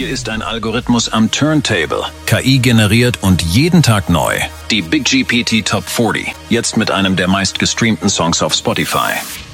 ist ein Algorithmus am Turntable, KI generiert und jeden Tag neu. Die Big GPT Top 40, jetzt mit einem der meistgestreamten Songs auf Spotify.